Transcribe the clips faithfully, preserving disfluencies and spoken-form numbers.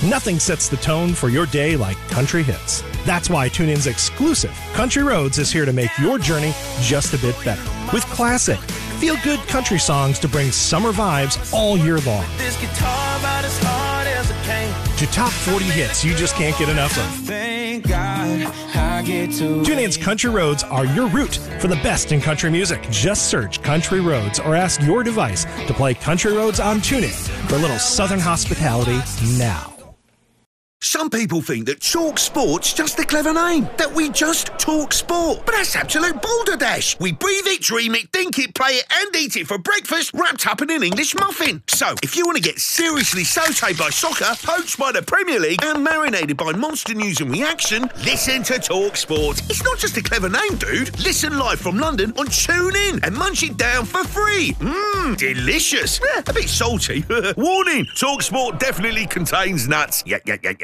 Nothing sets the tone for your day like country hits. That's why TuneIn's exclusive Country Roads is here to make your journey just a bit better. With classic, feel-good country songs to bring summer vibes all year long. This guitar about as hard as it came. To top forty hits you just can't get enough of. Thank God I get to TuneIn's Country Roads are your route for the best in country music. Just search Country Roads or ask your device to play Country Roads on TuneIn for a little Southern hospitality now. Some people think that Talk Sport's just a clever name, that we just talk sport. But that's absolute balderdash. We breathe it, dream it, think it, play it, and eat it for breakfast, wrapped up in an English muffin. So, if you want to get seriously sautéed by soccer, poached by the Premier League, and marinated by monster news and reaction, listen to Talk Sport. It's not just a clever name, dude. Listen live from London on TuneIn and munch it down for free. Mmm, delicious. Eh, a bit salty. Warning, Talk Sport definitely contains nuts. Yeah, yeah, yeah, yeah.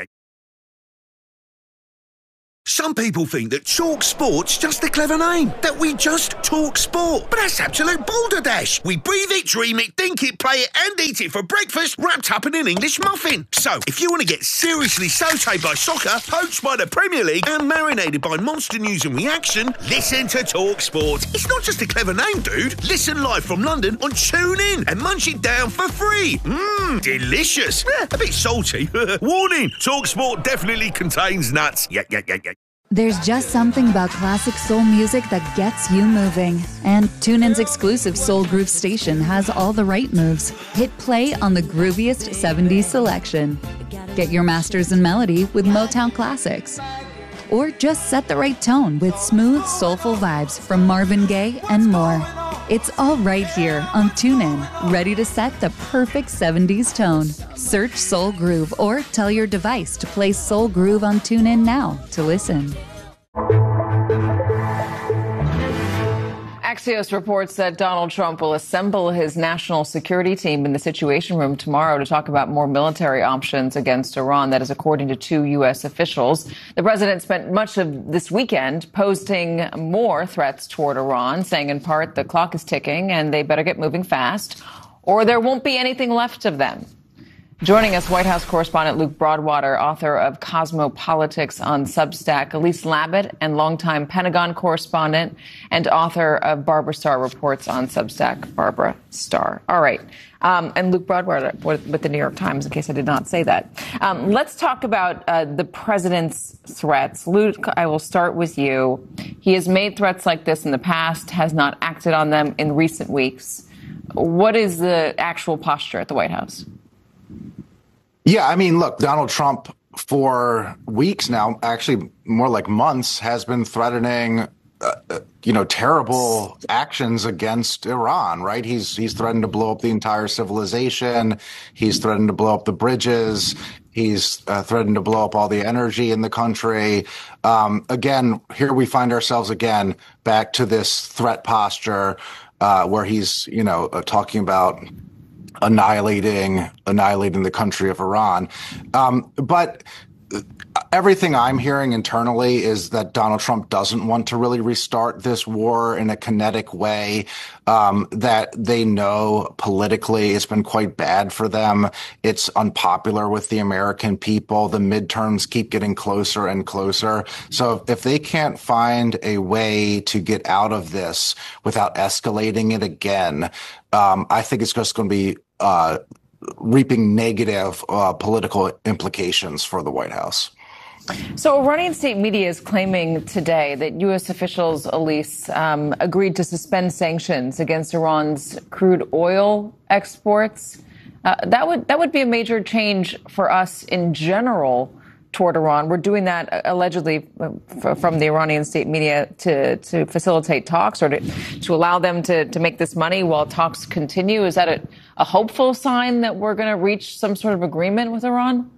Some people think that Talk Sport's just a clever name, that we just talk sport. But that's absolute balderdash. We breathe it, dream it, think it, play it, and eat it for breakfast, wrapped up in an English muffin. So, if you want to get seriously sautéed by soccer, poached by the Premier League, and marinated by monster news and reaction, listen to Talk Sport. It's not just a clever name, dude. Listen live from London on TuneIn and munch it down for free. Mmm, delicious. Eh, a bit salty. Warning, Talk Sport definitely contains nuts. Yeah, yeah, yeah, yeah. There's just something about classic soul music that gets you moving. And TuneIn's exclusive Soul Groove station has all the right moves. Hit play on the grooviest seventies selection. Get your masters in melody with Motown classics. Or just set the right tone with smooth, soulful vibes from Marvin Gaye and more. It's all right here on TuneIn, ready to set the perfect seventies tone. Search Soul Groove or tell your device to play Soul Groove on TuneIn now to listen. Axios reports that Donald Trump will assemble his national security team in the Situation Room tomorrow to talk about more military options against Iran. That is according to two U S officials. The president spent much of this weekend posting more threats toward Iran, saying in part the clock is ticking and they better get moving fast or there won't be anything left of them. Joining us, White House correspondent Luke Broadwater, author of Cosmopolitics on Substack, Elise Labott, and longtime Pentagon correspondent and author of Barbara Starr Reports on Substack, Barbara Starr. All right. Um, and Luke Broadwater with, with the New York Times, in case I did not say that. Um, let's talk about uh, the president's threats. Luke, I will start with you. He has made threats like this in the past, has not acted on them in recent weeks. What is the actual posture at the White House? Yeah, I mean, look, Donald Trump for weeks now, actually more like months, has been threatening, uh, you know, terrible actions against Iran, right? He's he's threatened to blow up the entire civilization. He's threatened to blow up the bridges. He's uh, threatened to blow up all the energy in the country. Um, again, here we find ourselves again back to this threat posture uh, where he's, you know, uh, talking about annihilating annihilating the country of Iran. Um, but everything I'm hearing internally is that Donald Trump doesn't want to really restart this war in a kinetic way, um, that they know politically it's been quite bad for them. It's unpopular with the American people. The midterms keep getting closer and closer. So if they can't find a way to get out of this without escalating it again, um, I think it's just going to be uh, reaping negative uh, political implications for the White House. So Iranian state media is claiming today that U S officials, Elise, um, agreed to suspend sanctions against Iran's crude oil exports. Uh, that would that would be a major change for us in general toward Iran. We're doing that uh, allegedly f- from the Iranian state media to, to facilitate talks or to, to allow them to, to make this money while talks continue. Is that a, a hopeful sign that we're going to reach some sort of agreement with Iran?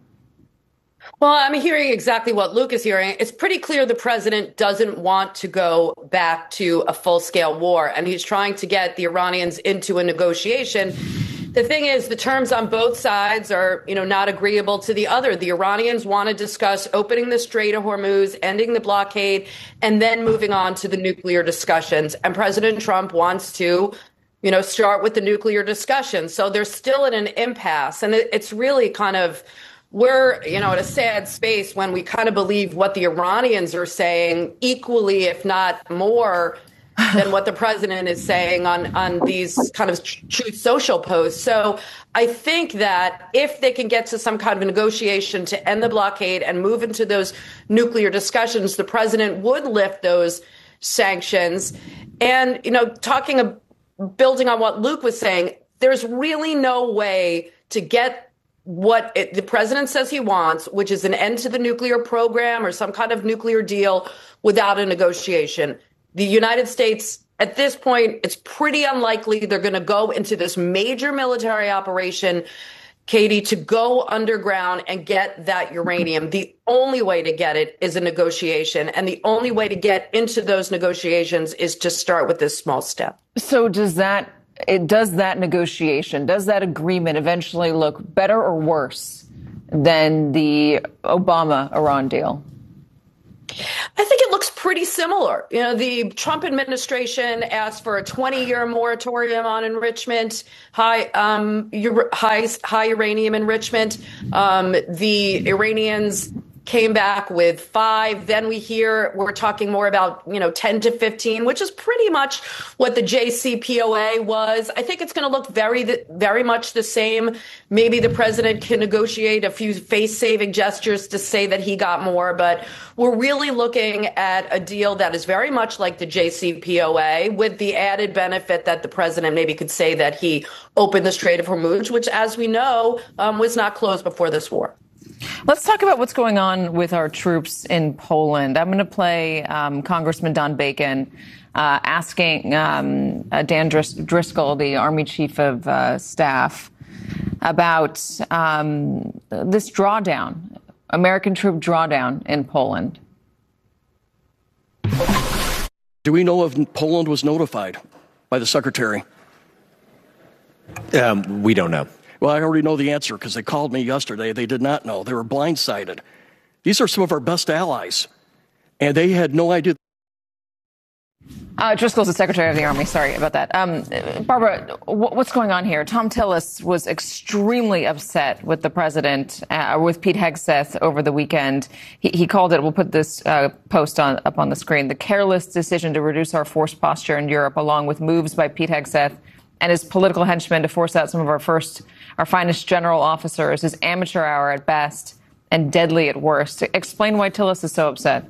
Well, I'm hearing exactly what Luke is hearing. It's pretty clear the president doesn't want to go back to a full-scale war, and he's trying to get the Iranians into a negotiation. The thing is, the terms on both sides are, you know, not agreeable to the other. The Iranians want to discuss opening the Strait of Hormuz, ending the blockade, and then moving on to the nuclear discussions. And President Trump wants to, you know, start with the nuclear discussions. So they're still in an impasse, and it's really kind of we're, you know, at a sad space when we kind of believe what the Iranians are saying equally, if not more, than what the president is saying on, on these kind of Truth Social posts. So I think that if they can get to some kind of a negotiation to end the blockade and move into those nuclear discussions, the president would lift those sanctions. And, you know, talking, of, building on what Luke was saying, there's really no way to get what it, the president says he wants, which is an end to the nuclear program or some kind of nuclear deal, without a negotiation. The United States, at this point, it's pretty unlikely they're going to go into this major military operation, Katie, to go underground and get that uranium. The only way to get it is a negotiation. And the only way to get into those negotiations is to start with this small step. So does that, it, does that negotiation, does that agreement eventually look better or worse than the Obama-Iran deal? I think it looks pretty similar. You know, the Trump administration asked for a twenty-year moratorium on enrichment, high, um, high, high uranium enrichment. Um, the Iranians came back with five. Then we hear we're talking more about, you know, ten to fifteen, which is pretty much what the J C P O A was. I think it's going to look very, very much the same. Maybe the president can negotiate a few face-saving gestures to say that he got more, but we're really looking at a deal that is very much like the J C P O A, with the added benefit that the president maybe could say that he opened the Strait of Hormuz, which, as we know, um, was not closed before this war. Let's talk about what's going on with our troops in Poland. I'm going to play um, Congressman Don Bacon uh, asking um, uh, Dan Dris- Driscoll, the Army Chief of uh, Staff, about um, this drawdown, American troop drawdown in Poland. Do we know if Poland was notified by the secretary? Um, we don't know. Well, I already know the answer because they called me yesterday. They did not know. They were blindsided. These are some of our best allies, and they had no idea. Uh, Driscoll's the Secretary of the Army. Sorry about that. Um, Barbara, w- what's going on here? Tom Tillis was extremely upset with the president, uh, with Pete Hegseth over the weekend. He, he called it, we'll put this uh, post on, up on the screen, the careless decision to reduce our force posture in Europe, along with moves by Pete Hegseth and his political henchmen to force out some of our first, our finest general officers, is amateur hour at best and deadly at worst. Explain why Tillis is so upset.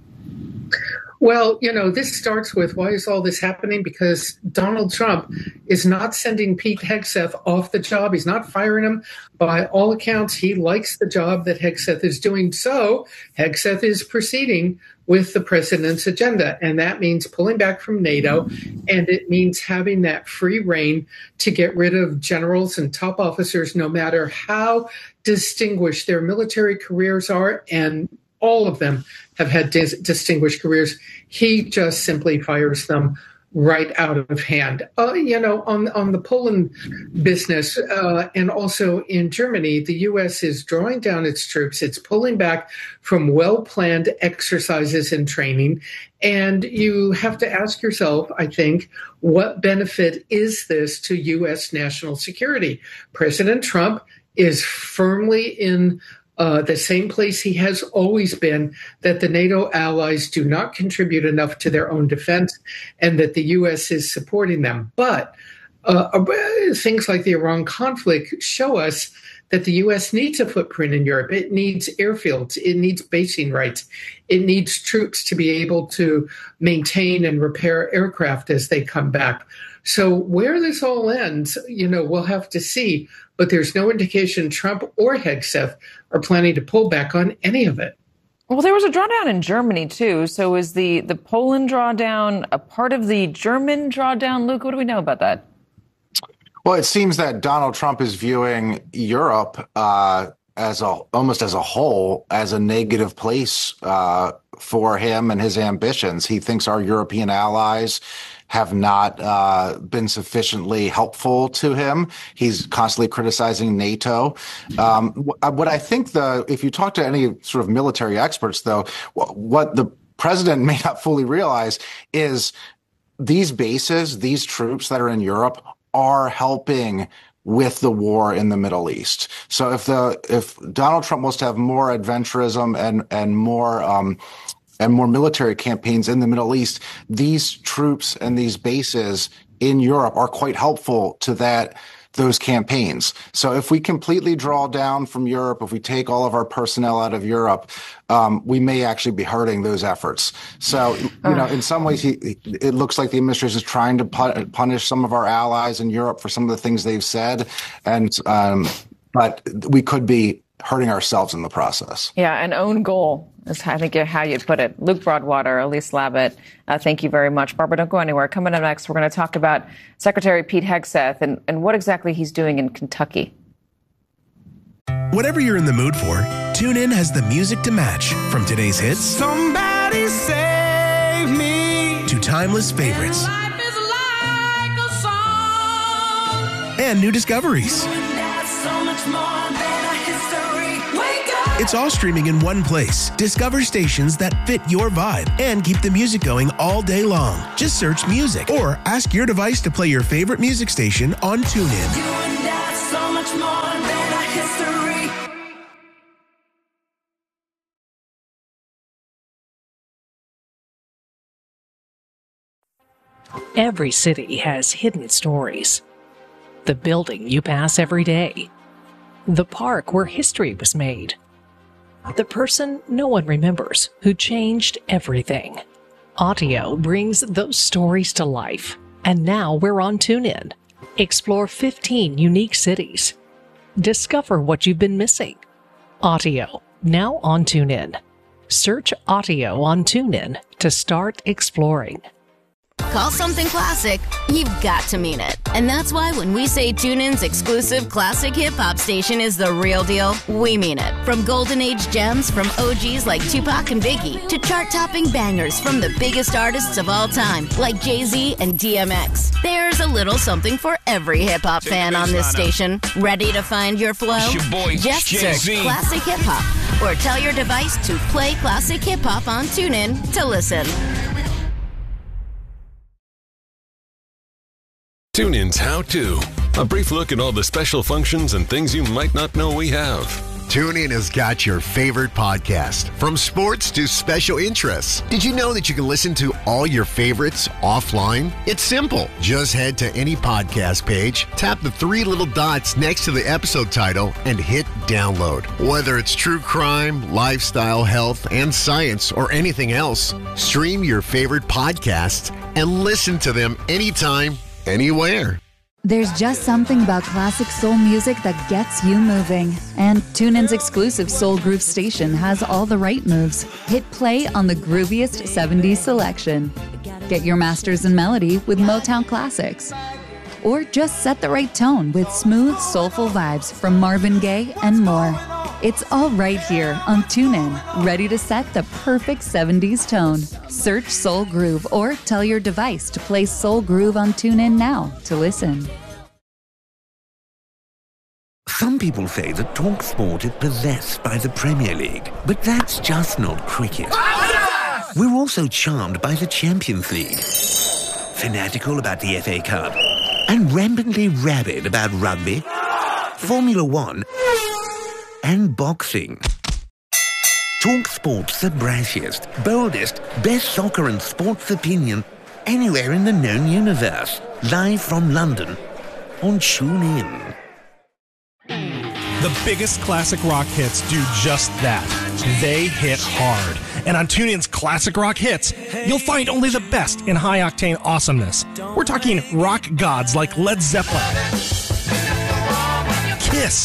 Well, you know, this starts with, why is all this happening? Because Donald Trump is not sending Pete Hegseth off the job. He's not firing him. By all accounts, he likes the job that Hegseth is doing. So Hegseth is proceeding with the president's agenda. And that means pulling back from NATO. And it means having that free rein to get rid of generals and top officers, no matter how distinguished their military careers are. And all of them have had dis- distinguished careers. He just simply fires them right out of hand. Uh, you know, on on the Poland business uh, and also in Germany, the U S is drawing down its troops. It's pulling back from well-planned exercises and training. And you have to ask yourself, I think, what benefit is this to U S national security? President Trump is firmly in Uh, the same place he has always been, that the NATO allies do not contribute enough to their own defense and that the U S is supporting them. But uh, uh, things like the Iran conflict show us that the U S needs a footprint in Europe. It needs airfields. It needs basing rights. It needs troops to be able to maintain and repair aircraft as they come back. So where this all ends, you know, we'll have to see. But there's no indication Trump or Hegseth are planning to pull back on any of it. Well, there was a drawdown in Germany, too. So is the, the Poland drawdown a part of the German drawdown? Luke, what do we know about that? Well, it seems that Donald Trump is viewing Europe uh, as a almost as a whole as a negative place uh, for him and his ambitions. He thinks our European allies have not uh, been sufficiently helpful to him. He's constantly criticizing NATO. Um, what I think, the if you talk to any sort of military experts, though, what the president may not fully realize is these bases, these troops that are in Europe, are helping with the war in the Middle East. So if the if Donald Trump wants to have more adventurism and and more um, and more military campaigns in the Middle East, these troops and these bases in Europe are quite helpful to that those campaigns. So if we completely draw down from Europe, if we take all of our personnel out of Europe, um, we may actually be hurting those efforts. So, you know, in some ways, he, it looks like the administration is trying to pu- punish some of our allies in Europe for some of the things they've said. And, um, but we could be hurting ourselves in the process. Yeah, an own goal is, I think, how you'd put it. Luke Broadwater, Elise Labott, uh, thank you very much. Barbara, don't go anywhere. Coming up next, we're going to talk about Secretary Pete Hegseth and, and what exactly he's doing in Kentucky. Whatever you're in the mood for, TuneIn has the music to match. From today's hits, Somebody save me, to timeless favorites, life is like a song, and new discoveries. that's so much more than a history. Wake up. It's all streaming in one place. Discover stations that fit your vibe and keep the music going all day long. Just search music or ask your device to play your favorite music station on TuneIn. You and I, so much more than a history. Every city has hidden stories. The building you pass every day. The park where history was made. The person no one remembers who changed everything. Audio brings those stories to life. And now we're on TuneIn. Explore fifteen unique cities. Discover what you've been missing. Audio, now on TuneIn. Search Audio on TuneIn to start exploring. Call something classic, you've got to mean it. And that's why when we say TuneIn's exclusive classic hip-hop station is the real deal, we mean it. From golden age gems from O Gs like Tupac and Biggie to chart-topping bangers from the biggest artists of all time like Jay-Z and D M X. There's a little something for every hip-hop fan on this station. Ready to find your flow? It's your boy, Just Jay-Z. search Classic Hip-Hop or tell your device to play Classic Hip-Hop on TuneIn to listen. TuneIn's How To. A brief look at all the special functions and things you might not know we have. TuneIn has got your favorite podcast, from sports to special interests. Did you know that you can listen to all your favorites offline? It's simple. Just head to any podcast page, tap the three little dots next to the episode title, and hit download. Whether it's true crime, lifestyle, health, and science, or anything else, stream your favorite podcasts and listen to them anytime, anywhere. There's just something about classic soul music that gets you moving. And TuneIn's exclusive Soul Groove station has all the right moves. Hit play on the grooviest seventies selection. Get your masters in melody with Motown classics. Or just set the right tone with smooth, soulful vibes from Marvin Gaye and more. It's all right here on TuneIn, ready to set the perfect seventies tone. Search Soul Groove or tell your device to play Soul Groove on TuneIn now to listen. Some people say that TalkSport is possessed by the Premier League, but that's just not cricket. We're also charmed by the Champions League, fanatical about the F A Cup, and rampantly rabid about rugby, Formula One, and boxing. TalkSport's the brashiest, boldest, best soccer and sports opinion anywhere in the known universe. Live from London on TuneIn. The biggest classic rock hits do just that. They hit hard. And on TuneIn's Classic Rock Hits, you'll find only the best in high-octane awesomeness. We're talking rock gods like Led Zeppelin, Kiss,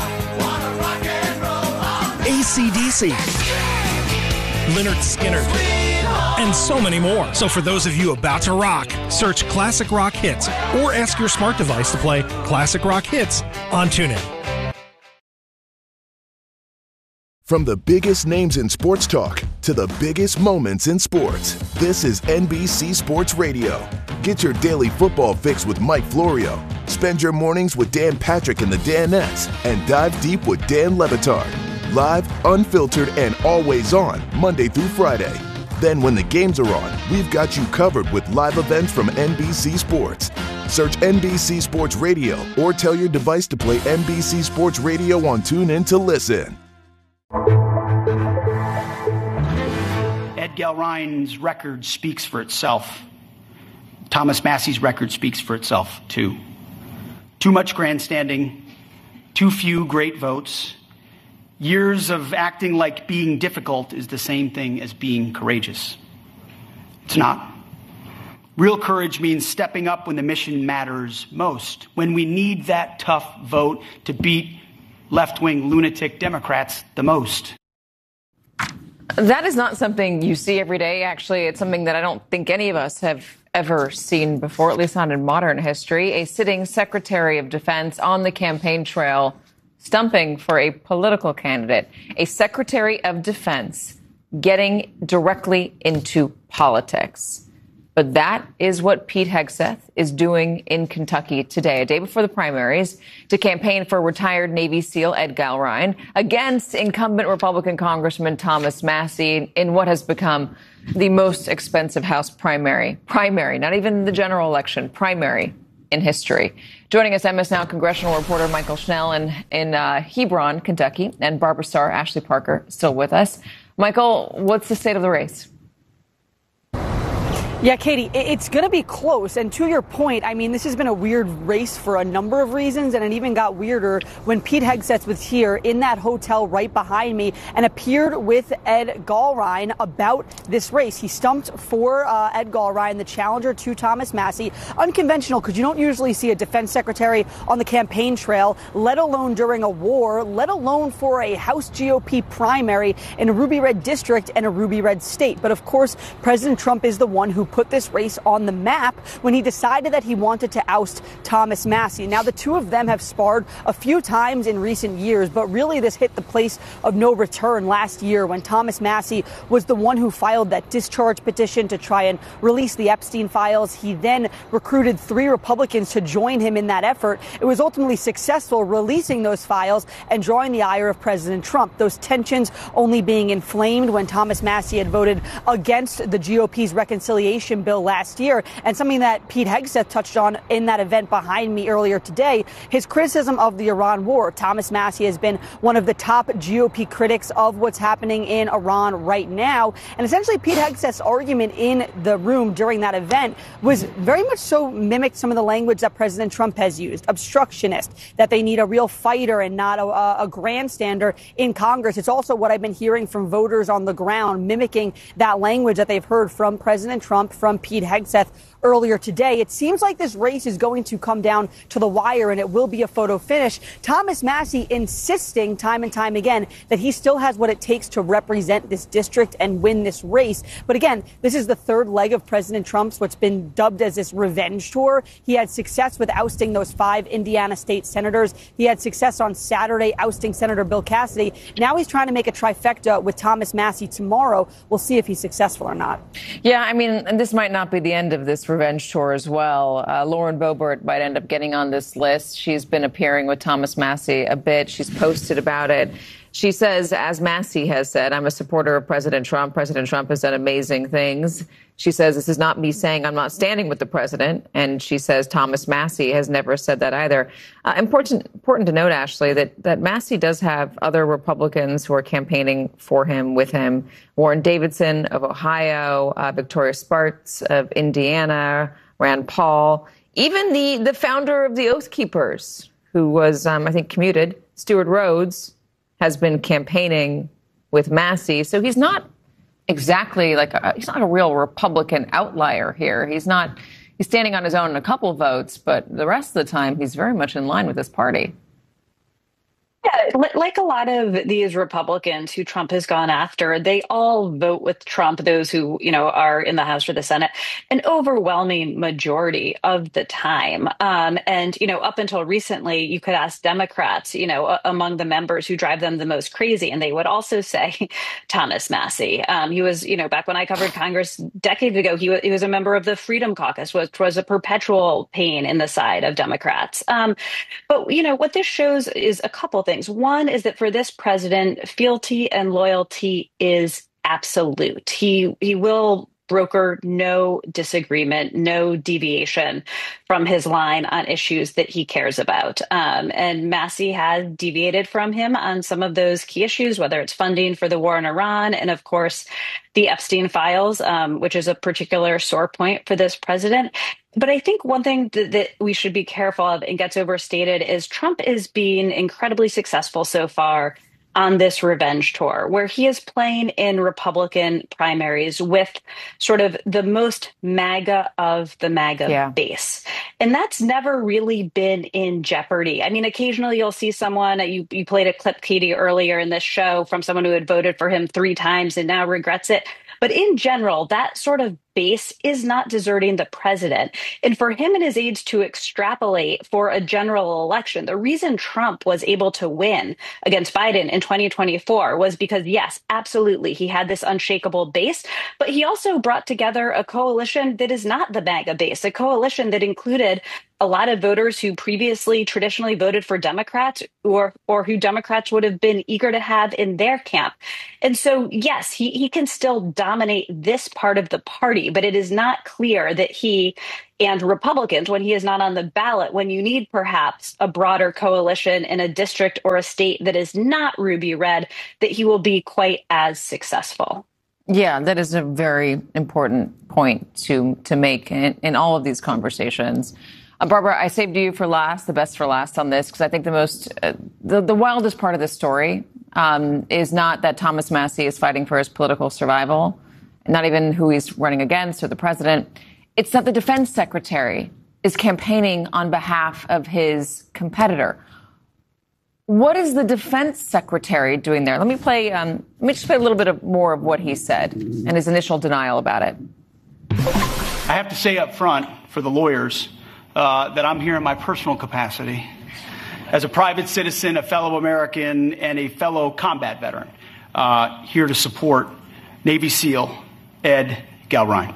A C D C, Lynyrd Skynyrd, and so many more. So for those of you about to rock, search Classic Rock Hits or ask your smart device to play Classic Rock Hits on TuneIn. From the biggest names in sports talk to the biggest moments in sports, this is N B C Sports Radio. Get your daily football fix with Mike Florio. Spend your mornings with Dan Patrick and the Danettes, and dive deep with Dan Le Batard. Live, unfiltered, and always on, Monday through Friday. Then when the games are on, we've got you covered with live events from N B C Sports. Search N B C Sports Radio or tell your device to play N B C Sports Radio on TuneIn to listen. Ed Gellrein's record speaks for itself. Thomas Massie's record speaks for itself, too. Too much grandstanding, too few great votes. Years of acting like being difficult is the same thing as being courageous. It's not. Real courage means stepping up when the mission matters most, when we need that tough vote to beat left-wing lunatic Democrats the most. That is not something you see every day. Actually, it's something that I don't think any of us have ever seen before, at least not in modern history. A sitting Secretary of Defense on the campaign trail stumping for a political candidate. A Secretary of Defense getting directly into politics. But that is what Pete Hegseth is doing in Kentucky today, a day before the primaries, to campaign for retired Navy SEAL Ed Gellrein against incumbent Republican Congressman Thomas Massie in what has become the most expensive House primary. Primary, not even the general election, primary in history. Joining us, M S Now congressional reporter Michael Schnell in, in uh, Hebron, Kentucky, and Barbara Starr, Ashley Parker still with us. Michael, what's the state of the race? Yeah, Katie, it's going to be close. And to your point, I mean, this has been a weird race for a number of reasons. And it even got weirder when Pete Hegseth was here in that hotel right behind me and appeared with Ed Gellrein about this race. He stumped for uh, Ed Gellrein, the challenger to Thomas Massie. Unconventional, because you don't usually see a defense secretary on the campaign trail, let alone during a war, let alone for a House G O P primary in a ruby red district and a ruby red state. But of course, President Trump is the one who put this race on the map when he decided that he wanted to oust Thomas Massie. Now, the two of them have sparred a few times in recent years, but really this hit the place of no return last year when Thomas Massie was the one who filed that discharge petition to try and release the Epstein files. He then recruited three Republicans to join him in that effort. It was ultimately successful, releasing those files and drawing the ire of President Trump. Those tensions only being inflamed when Thomas Massie had voted against the G O P's reconciliation bill last year, and something that Pete Hegseth touched on in that event behind me earlier today, his criticism of the Iran war. Thomas Massie has been one of the top G O P critics of what's happening in Iran right now, and essentially Pete Hegseth's argument in the room during that event was very much so mimicked some of the language that President Trump has used, obstructionist, that they need a real fighter and not a, a grandstander in Congress. It's also what I've been hearing from voters on the ground, mimicking that language that they've heard from President Trump, from Pete Hegseth earlier today. It seems like this race is going to come down to the wire, and it will be a photo finish. Thomas Massie insisting time and time again that he still has what it takes to represent this district and win this race. But again, this is the third leg of President Trump's what's been dubbed as this revenge tour. He had success with ousting those five Indiana state senators. He had success on Saturday ousting Senator Bill Cassidy. Now he's trying to make a trifecta with Thomas Massie tomorrow. We'll see if he's successful or not. Yeah, I mean, and this might not be the end of this revenge tour as well. Uh, Lauren Boebert might end up getting on this list. She's been appearing with Thomas Massie a bit. She's posted about it. She says, as Massie has said, I'm a supporter of President Trump. President Trump has done amazing things. She says, this is not me saying I'm not standing with the president. And she says Thomas Massie has never said that either. Uh, important important to note, Ashley, that, that Massie does have other Republicans who are campaigning for him, with him. Warren Davidson of Ohio, uh, Victoria Sparks of Indiana, Rand Paul, even the, the founder of the Oath Keepers, who was, um, I think, commuted, Stuart Rhodes, has been campaigning with Massie. So he's not exactly like a, he's not a real Republican outlier here. He's not, he's standing on his own in a couple votes, but the rest of the time he's very much in line with his party. Yeah, like a lot of these Republicans who Trump has gone after, they all vote with Trump, those who, you know, are in the House or the Senate, an overwhelming majority of the time. Um, and, you know, up until recently, you could ask Democrats, you know, uh, among the members who drive them the most crazy, and they would also say Thomas Massie. Um, he was, you know, back when I covered Congress decades ago, he, w- he was a member of the Freedom Caucus, which was a perpetual pain in the side of Democrats. Um, but, you know, what this shows is a couple things. One is that for this president, fealty and loyalty is absolute. He he will broker no disagreement, no deviation from his line on issues that he cares about. Um, and Massie has deviated from him on some of those key issues, whether it's funding for the war in Iran and, of course, the Epstein files, um, which is a particular sore point for this president. But I think one thing that, that we should be careful of and gets overstated is Trump is being incredibly successful so far on this revenge tour, where he is playing in Republican primaries with sort of the most MAGA of the MAGA yeah. base. And that's never really been in jeopardy. I mean, occasionally you'll see someone, you, you played a clip, Katie, earlier in this show from someone who had voted for him three times and now regrets it. But in general, that sort of base is not deserting the president. And for him and his aides to extrapolate for a general election, the reason Trump was able to win against Biden in twenty twenty-four was because, yes, absolutely, he had this unshakable base, but he also brought together a coalition that is not the MAGA base, a coalition that included a lot of voters who previously traditionally voted for Democrats or or who Democrats would have been eager to have in their camp. And so, yes, he, he can still dominate this part of the party, but it is not clear that he and Republicans, when he is not on the ballot, when you need perhaps a broader coalition in a district or a state that is not ruby red, that he will be quite as successful. Yeah, that is a very important point to to make in, in all of these conversations. Uh, Barbara, I saved you for last, the best for last on this, because I think the most, uh, the, the wildest part of this story um, is not that Thomas Massie is fighting for his political survival, not even who he's running against or the president. It's that the defense secretary is campaigning on behalf of his competitor. What is the defense secretary doing there? Let me play, um, let me just play a little bit of more of what he said and his initial denial about it. I have to say up front for the lawyers, Uh, that I'm here in my personal capacity as a private citizen, a fellow American, and a fellow combat veteran, uh, here to support Navy SEAL Ed Galrein.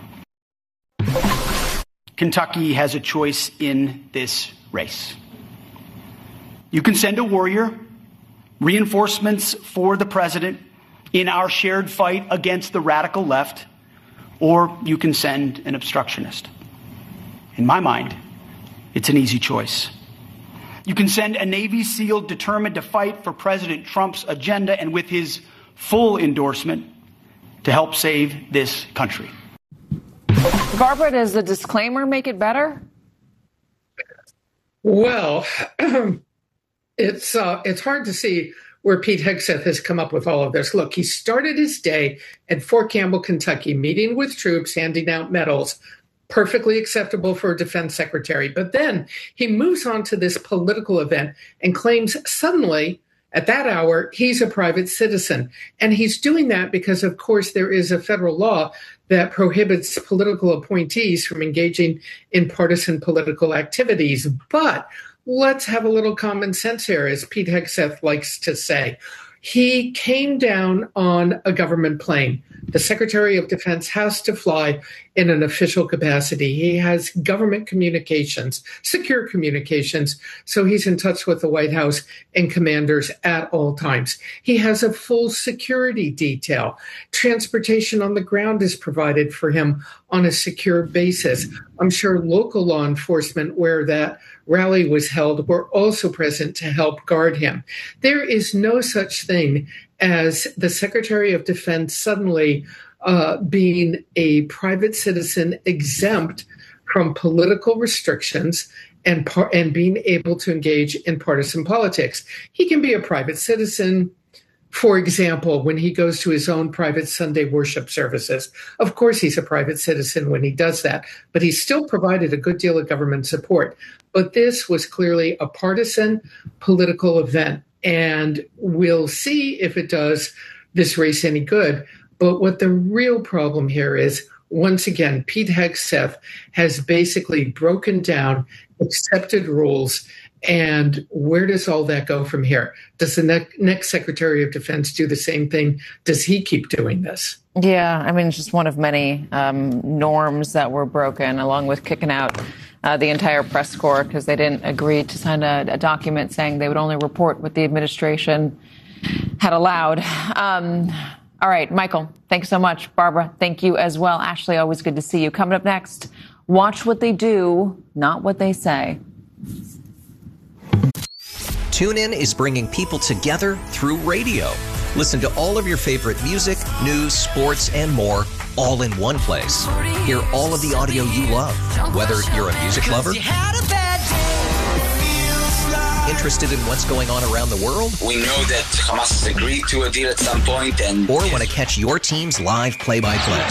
Kentucky has a choice in this race. You can send a warrior, reinforcements for the president in our shared fight against the radical left, or you can send an obstructionist. In my mind, it's an easy choice. You can send a Navy SEAL determined to fight for President Trump's agenda and with his full endorsement to help save this country. Barbara, does the disclaimer make it better? Well, it's uh, it's hard to see where Pete Hegseth has come up with all of this. Look, he started his day at Fort Campbell, Kentucky, meeting with troops, handing out medals. Perfectly acceptable for a defense secretary. But then he moves on to this political event and claims suddenly at that hour, he's a private citizen. And he's doing that because, of course, there is a federal law that prohibits political appointees from engaging in partisan political activities. But let's have a little common sense here, as Pete Hegseth likes to say. He came down on a government plane. The Secretary of Defense has to fly in an official capacity. He has government communications, secure communications, so he's in touch with the White House and commanders at all times. He has a full security detail. Transportation on the ground is provided for him on a secure basis. I'm sure local law enforcement, where that rally was held, were also present to help guard him. There is no such thing as the Secretary of Defense suddenly uh, being a private citizen exempt from political restrictions and par- and being able to engage in partisan politics. He can be a private citizen, for example, when he goes to his own private Sunday worship services. Of course, he's a private citizen when he does that, but he's still provided a good deal of government support. But this was clearly a partisan political event. And we'll see if it does this race any good. But what the real problem here is, once again, Pete Hegseth has basically broken down accepted rules. And where does all that go from here? Does the ne- next Secretary of Defense do the same thing? Does he keep doing this? Yeah, I mean, it's just one of many um, norms that were broken, along with kicking out uh, the entire press corps because they didn't agree to sign a, a document saying they would only report what the administration had allowed. Um, All right, Michael, thanks so much. Barbara, thank you as well. Ashley, always good to see you. Coming up next, watch what they do, not what they say. TuneIn is bringing people together through radio. Listen to all of your favorite music, news, sports, and more, all in one place. Hear all of the audio you love, whether you're a music lover, interested in what's going on around the world, we know that Hamas has agreed to a deal at some point, and or want to catch your team's live play-by-play.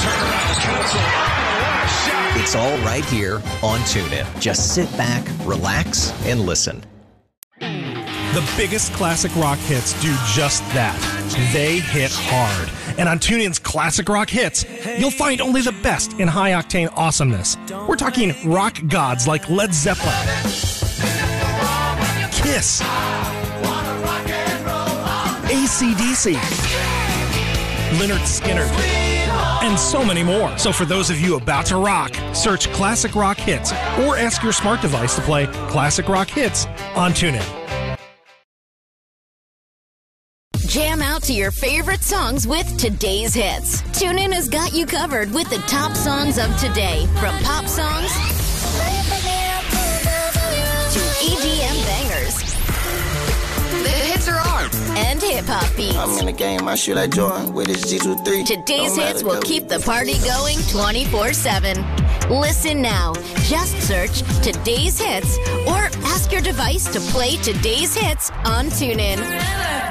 It's all right here on TuneIn. Just sit back, relax, and listen. The biggest classic rock hits do just that. They hit hard. And on TuneIn's Classic Rock Hits, you'll find only the best in high-octane awesomeness. We're talking rock gods like Led Zeppelin, Kiss, A C D C, Lynyrd Skynyrd, and so many more. So for those of you about to rock, search Classic Rock Hits or ask your smart device to play Classic Rock Hits on TuneIn. Jam out to your favorite songs with today's hits. TuneIn has got you covered with the top songs of today, from pop songs to E D M bangers. The hits are on. And hip-hop beats. I'm in the game, I shoot like Jordan with his G twenty-three. Today's hits will keep the party going twenty-four seven. Listen now. Just search Today's Hits or ask your device to play Today's Hits on TuneIn.